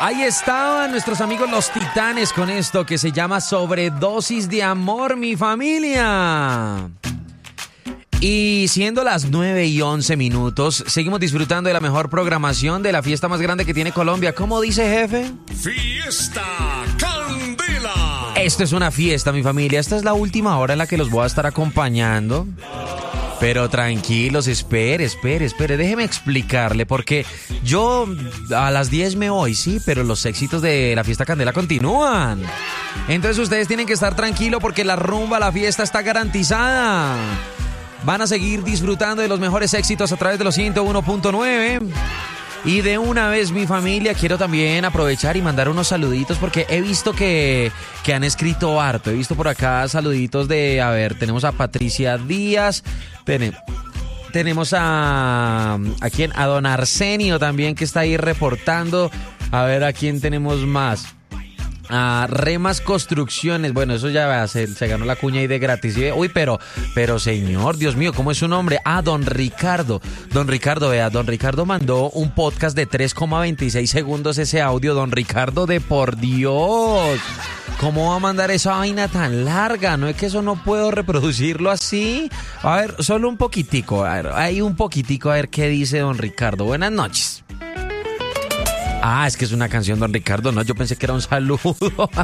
Ahí estaban nuestros amigos los Titanes con esto que se llama Sobredosis de Amor, mi familia. Y siendo las 9:11, seguimos disfrutando de la mejor programación de la fiesta más grande que tiene Colombia. ¿Cómo dice, jefe? Fiesta Candela. Esto es una fiesta, mi familia. Esta es la última hora en la que los voy a estar acompañando. Pero tranquilos, espere. Déjeme explicarle, porque yo a las 10 me voy, sí, pero los éxitos de la fiesta Candela continúan. Entonces ustedes tienen que estar tranquilos porque la rumba, la fiesta está garantizada. Van a seguir disfrutando de los mejores éxitos a través de los 101.9. Y de una vez, mi familia, quiero también aprovechar y mandar unos saluditos porque he visto que han escrito harto. He visto por acá saluditos de, a ver, tenemos a Patricia Díaz, tenemos a quién, a don Arsenio también, que está ahí reportando. A ver, ¿a quién tenemos más? A Remas Construcciones, bueno, eso ya se ganó la cuña ahí de gratis. Uy, pero señor, Dios mío, ¿cómo es su nombre? Ah, don Ricardo, vea, don Ricardo mandó un podcast de 3,26 segundos ese audio, don Ricardo, de por Dios. ¿Cómo va a mandar esa vaina tan larga? No es que eso no puedo reproducirlo así. A ver, solo un poquitico, a ver, hay un poquitico, a ver qué dice don Ricardo. Buenas noches. Ah, es que es una canción, don Ricardo. No, yo pensé que era un saludo.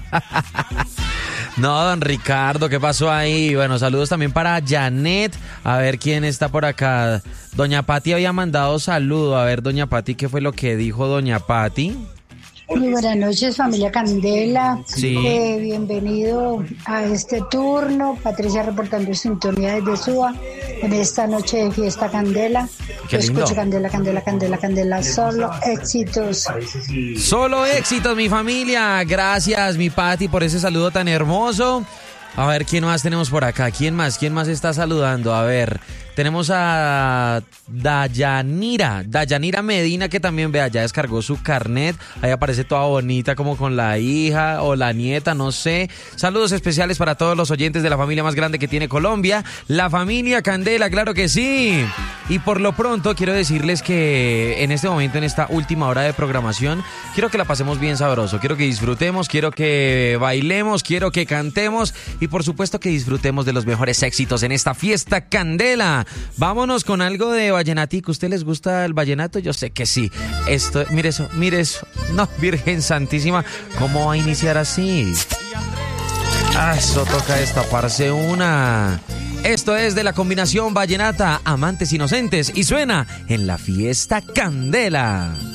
No, don Ricardo, ¿qué pasó ahí? Bueno, saludos también para Janet. A ver quién está por acá. Doña Pati había mandado saludo. A ver, doña Pati, ¿qué fue lo que dijo doña Pati? Muy buenas noches, familia Candela. Sí. Bienvenido a este turno. Patricia reportando sintonía desde Suba en esta noche de fiesta Candela. Qué lindo. Escucho Candela, solo éxitos. Solo éxitos, mi familia. Gracias, mi Pati, por ese saludo tan hermoso. A ver, ¿quién más tenemos por acá? ¿Quién más está saludando? A ver, tenemos a Dayanira Medina, que también, vea, ya descargó su carnet. Ahí aparece toda bonita, como con la hija o la nieta, no sé. Saludos especiales para todos los oyentes de la familia más grande que tiene Colombia, la familia Candela, claro que sí. Y por lo pronto quiero decirles que en este momento, en esta última hora de programación, quiero que la pasemos bien sabroso, quiero que disfrutemos, quiero que bailemos, quiero que cantemos y por supuesto que disfrutemos de los mejores éxitos en esta fiesta Candela. Vámonos con algo de vallenatico. ¿Usted les gusta el vallenato? Yo sé que sí. Esto, mire eso. No, Virgen Santísima, ¿cómo va a iniciar así? Ah, eso toca destaparse una. Esto es de la combinación vallenata Amantes Inocentes y suena en la fiesta Candela.